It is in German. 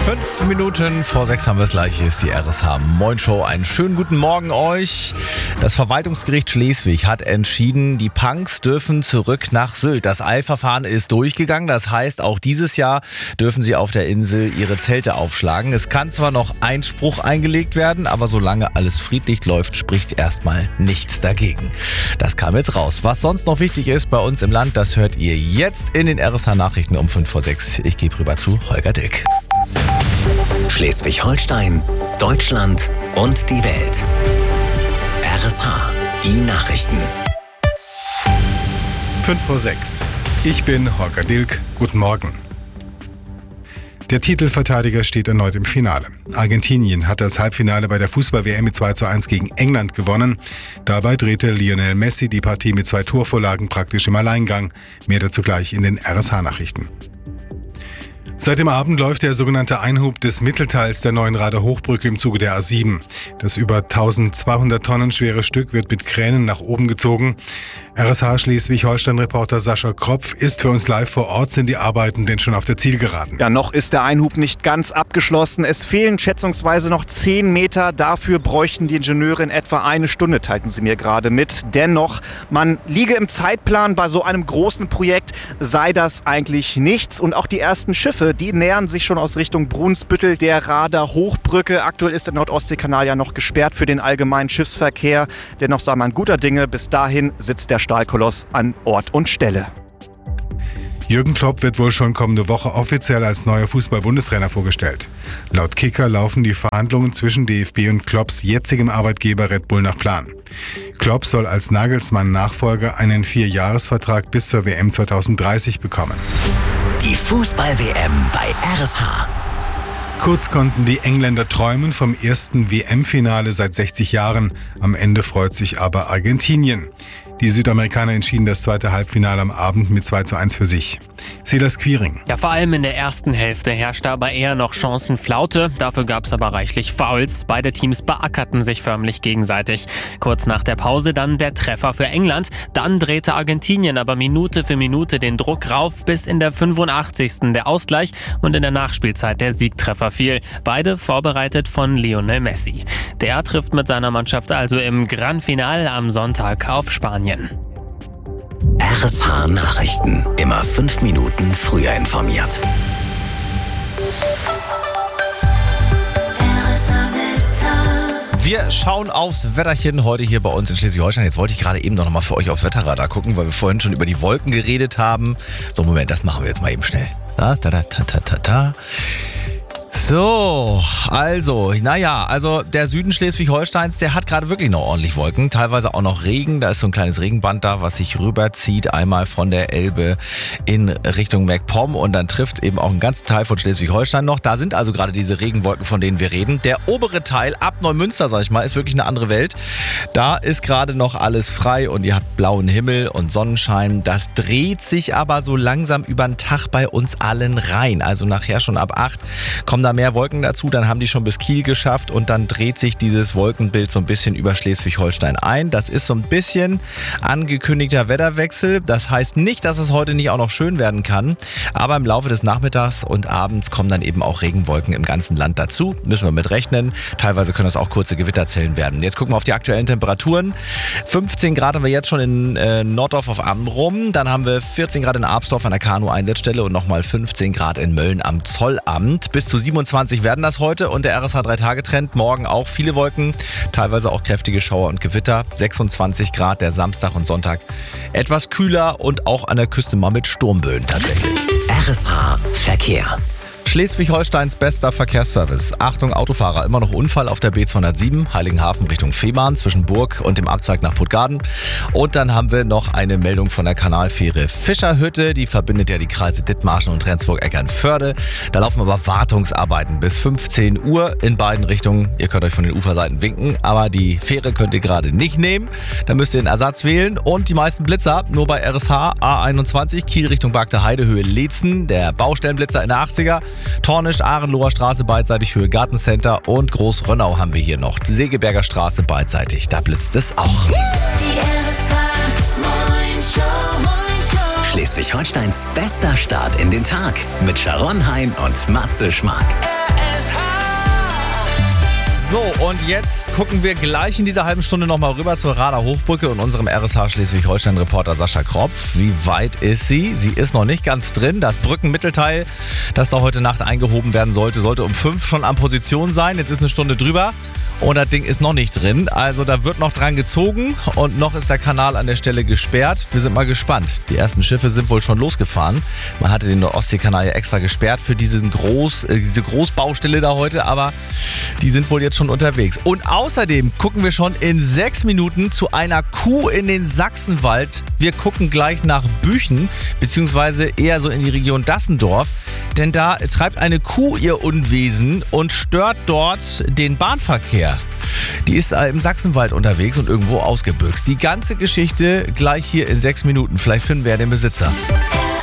5 Minuten vor 6 haben wir es gleich. Hier ist die RSH Moin Show. Einen schönen guten Morgen euch. Das Verwaltungsgericht Schleswig hat entschieden, die Punks dürfen zurück nach Sylt. Das Eilverfahren ist durchgegangen. Das heißt, auch dieses Jahr dürfen sie auf der Insel ihre Zelte aufschlagen. Es kann zwar noch Einspruch eingelegt werden, aber solange alles friedlich läuft, spricht erstmal nichts dagegen. Das kam jetzt raus. Was sonst noch wichtig ist bei uns im Land, das hört ihr jetzt in den RSH Nachrichten um 5 vor 6. Ich gebe rüber zu Holger Dilk. Schleswig-Holstein, Deutschland und die Welt. RSH, die Nachrichten. 5 vor 6. Ich bin Holger Dilk. Guten Morgen. Der Titelverteidiger steht erneut im Finale. Argentinien hat das Halbfinale bei der Fußball-WM mit 2:1 gegen England gewonnen. Dabei drehte Lionel Messi die Partie mit 2 Torvorlagen praktisch im Alleingang. Mehr dazu gleich in den RSH-Nachrichten. Seit dem Abend läuft der sogenannte Einhub des Mittelteils der neuen Rader Hochbrücke im Zuge der A7. Das über 1200 Tonnen schwere Stück wird mit Kränen nach oben gezogen. RSH Schleswig-Holstein-Reporter Sascha Kropf ist für uns live vor Ort. Sind die Arbeiten denn schon auf der Zielgeraden? Ja, noch ist der Einhub nicht ganz abgeschlossen. Es fehlen schätzungsweise noch 10 Meter. Dafür bräuchten die Ingenieure in etwa 1 Stunde, teilten sie mir gerade mit. Dennoch, man liege im Zeitplan. Bei so einem großen Projekt sei das eigentlich nichts. Und auch die ersten Schiffe, die nähern sich schon aus Richtung Brunsbüttel der Rader Hochbrücke. Aktuell ist der Nordostseekanal ja noch gesperrt für den allgemeinen Schiffsverkehr. Dennoch sei man guter Dinge. Bis dahin sitzt der Stahlkoloss an Ort und Stelle. Jürgen Klopp wird wohl schon kommende Woche offiziell als neuer Fußball-Bundestrainer vorgestellt. Laut Kicker laufen die Verhandlungen zwischen DFB und Klopps jetzigem Arbeitgeber Red Bull nach Plan. Klopp soll als Nagelsmann-Nachfolger einen 4-Jahres-Vertrag bis zur WM 2030 bekommen. Die Fußball-WM bei RSH. Kurz konnten die Engländer träumen vom ersten WM-Finale seit 60 Jahren. Am Ende freut sich aber Argentinien. Die Südamerikaner entschieden das zweite Halbfinale am Abend mit 2:1 für sich. Silas Quiring. Ja, vor allem in der ersten Hälfte herrschte aber eher noch Chancenflaute. Dafür gab es aber reichlich Fouls. Beide Teams beackerten sich förmlich gegenseitig. Kurz nach der Pause dann der Treffer für England. Dann drehte Argentinien aber Minute für Minute den Druck rauf, bis in der 85. der Ausgleich und in der Nachspielzeit der Siegtreffer fiel. Beide vorbereitet von Lionel Messi. Der trifft mit seiner Mannschaft also im Grand Finale am Sonntag auf Spanien. RSH Nachrichten. Immer 5 Minuten früher informiert. Wir schauen aufs Wetterchen heute hier bei uns in Schleswig-Holstein. Jetzt wollte ich gerade eben noch mal für euch aufs Wetterradar gucken, weil wir vorhin schon über die Wolken geredet haben. So, Moment, das machen wir jetzt mal eben schnell. So, also der Süden Schleswig-Holsteins, der hat gerade wirklich noch ordentlich Wolken, teilweise auch noch Regen. Da ist so ein kleines Regenband da, was sich rüberzieht, einmal von der Elbe in Richtung MacPom und dann trifft eben auch einen ganzen Teil von Schleswig-Holstein noch. Da sind also gerade diese Regenwolken, von denen wir reden. Der obere Teil ab Neumünster, sag ich mal, ist wirklich eine andere Welt. Da ist gerade noch alles frei und ihr habt blauen Himmel und Sonnenschein. Das dreht sich aber so langsam über den Tag bei uns allen rein. Also nachher schon ab 8 kommen da mehr Wolken dazu, dann haben die schon bis Kiel geschafft und dann dreht sich dieses Wolkenbild so ein bisschen über Schleswig-Holstein ein. Das ist so ein bisschen angekündigter Wetterwechsel. Das heißt nicht, dass es heute nicht auch noch schön werden kann, aber im Laufe des Nachmittags und abends kommen dann eben auch Regenwolken im ganzen Land dazu. Müssen wir mit rechnen. Teilweise können das auch kurze Gewitterzellen werden. Jetzt gucken wir auf die aktuellen Temperaturen. 15 Grad haben wir jetzt schon in Norddorf auf Amrum. Dann haben wir 14 Grad in Arbsdorf an der Kanu-Einsatzstelle und nochmal 15 Grad in Mölln am Zollamt. Bis zu 27 werden das heute und der RSH 3-Tage-Trend. Morgen auch viele Wolken, teilweise auch kräftige Schauer und Gewitter. 26 Grad der Samstag und Sonntag. Etwas kühler und auch an der Küste mal mit Sturmböen tatsächlich. RSH Verkehr. Schleswig-Holsteins bester Verkehrsservice. Achtung Autofahrer, immer noch Unfall auf der B207, Heiligenhafen Richtung Fehmarn zwischen Burg und dem Abzweig nach Puttgarden. Und dann haben wir noch eine Meldung von der Kanalfähre Fischerhütte, die verbindet ja die Kreise Dithmarschen und Rendsburg-Eckernförde. Da laufen aber Wartungsarbeiten bis 15 Uhr in beiden Richtungen. Ihr könnt euch von den Uferseiten winken, aber die Fähre könnt ihr gerade nicht nehmen. Da müsst ihr einen Ersatz wählen und die meisten Blitzer nur bei RSH A21, Kiel Richtung Bagde Heide, Höhe Leetzen, der Baustellenblitzer in der 80er. Tornisch, Ahrenloher Straße beidseitig, Höhe Gartencenter und Großrönnau haben wir hier noch. Segeberger Straße beidseitig, da blitzt es auch. Schleswig-Holsteins bester Start in den Tag mit Sharon Hein und Matze Schmark. So, und jetzt gucken wir gleich in dieser halben Stunde nochmal rüber zur Rader Hochbrücke und unserem RSH Schleswig-Holstein-Reporter Sascha Kropf. Wie weit ist sie? Sie ist noch nicht ganz drin. Das Brückenmittelteil, das da heute Nacht eingehoben werden sollte um 5 schon an Position sein. Jetzt ist eine Stunde drüber. Und das Ding ist noch nicht drin, also da wird noch dran gezogen und noch ist der Kanal an der Stelle gesperrt. Wir sind mal gespannt. Die ersten Schiffe sind wohl schon losgefahren. Man hatte den Nordostseekanal ja extra gesperrt für diese Großbaustelle da heute, aber die sind wohl jetzt schon unterwegs. Und außerdem gucken wir schon in 6 Minuten zu einer Kuh in den Sachsenwald. Wir gucken gleich nach Büchen, beziehungsweise eher so in die Region Dassendorf, denn da treibt eine Kuh ihr Unwesen und stört dort den Bahnverkehr. Die ist im Sachsenwald unterwegs und irgendwo ausgebüxt. Die ganze Geschichte gleich hier in 6 Minuten. Vielleicht finden wir ja den Besitzer.